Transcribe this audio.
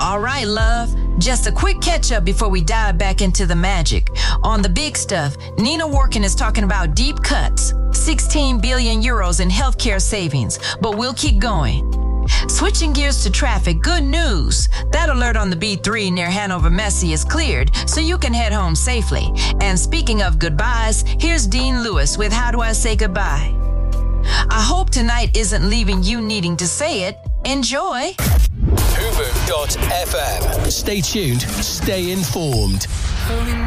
All right, love. Just a quick catch-up before we dive back into the magic. On the big stuff, Nina Workin is talking about deep cuts, 16 billion euros in healthcare savings, but we'll keep going. Switching gears to traffic, good news. That alert on the B3 near Hanover Messe is cleared, so you can head home safely. And speaking of goodbyes, here's Dean Lewis with How Do I Say Goodbye? I hope tonight isn't leaving you needing to say it. Enjoy. Fubu.fm. Stay tuned, stay informed.